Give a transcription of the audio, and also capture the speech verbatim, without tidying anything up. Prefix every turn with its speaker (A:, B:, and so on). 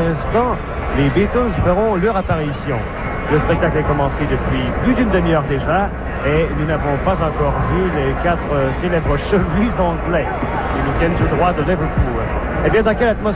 A: instant, les Beatles feront leur apparition. Le spectacle est commencé depuis plus d'une demi-heure déjà et nous n'avons pas encore vu les quatre euh, célèbres chevilles anglais qui nous viennent tout droit de Liverpool. Eh bien, dans quelle atmosphère